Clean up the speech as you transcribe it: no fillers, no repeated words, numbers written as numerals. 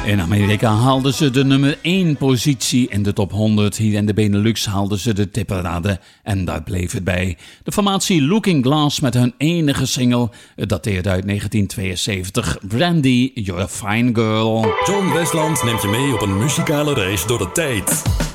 In Amerika haalden ze de nummer 1 positie in de top 100. Hier in de Benelux haalden ze de tipparade en daar bleef het bij. De formatie Looking Glass met hun enige single, het dateert uit 1972. Brandy, You're a Fine Girl. John Westland neemt je mee op een muzikale reis door de tijd.